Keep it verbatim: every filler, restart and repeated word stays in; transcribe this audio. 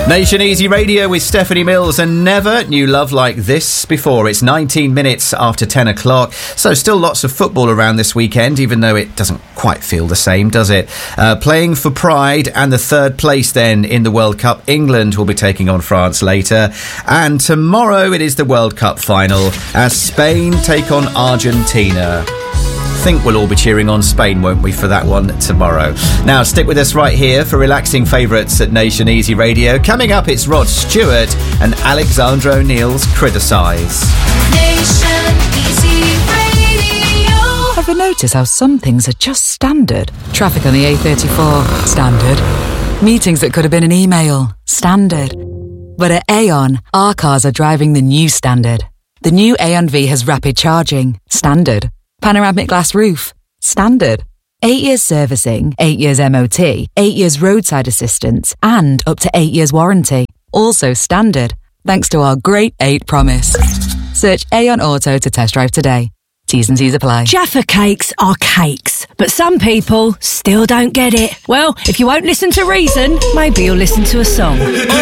Nation Easy Radio with Stephanie Mills, and never knew love like this before. It's nineteen minutes after ten o'clock, so still lots of football around this weekend, even though it doesn't quite feel the same, does it? Uh, playing for pride and the third place then in the World Cup. England will be taking on France later, and tomorrow it is the World Cup final as Spain take on Argentina. I think we'll all be cheering on Spain, won't we, for that one tomorrow. Now, stick with us right here for relaxing favourites at Nation Easy Radio. Coming up, it's Rod Stewart and Alexandra O'Neill's Criticise. Nation Easy Radio. Ever notice how some things are just standard? Traffic on the A thirty-four, standard. Meetings that could have been an email, standard. But at Aon, our cars are driving the new standard. The new Aon V has rapid charging, standard. Panoramic glass roof, standard. Eight years servicing, eight years M O T, eight years roadside assistance, and up to eight years warranty. Also standard, thanks to our Great Eight promise. Search Aon Auto to test drive today. T's and C's apply. Jaffa cakes are cakes, but some people still don't get it. Well, if you won't listen to reason, maybe you'll listen to a song.